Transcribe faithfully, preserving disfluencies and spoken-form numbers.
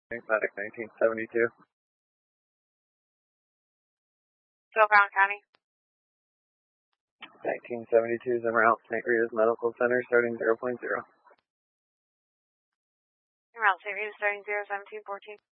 Medic nineteen seventy-two. Still Brown County. nineteen seventy-two is en route, Saint Rita's Medical Center, starting zero point zero. En route, Saint Rita's starting zero seventeen fourteen.